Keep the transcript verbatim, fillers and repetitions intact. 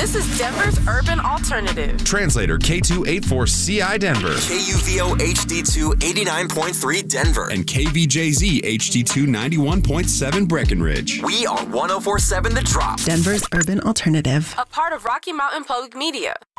This is Denver's Urban Alternative. Translator K two eighty-four C I Denver. K U V O H D two eighty-nine point three Denver. And K V J Z H D two ninety-one point seven Breckenridge. We are one oh four point seven The Drop. Denver's Urban Alternative. A part of Rocky Mountain Public Media.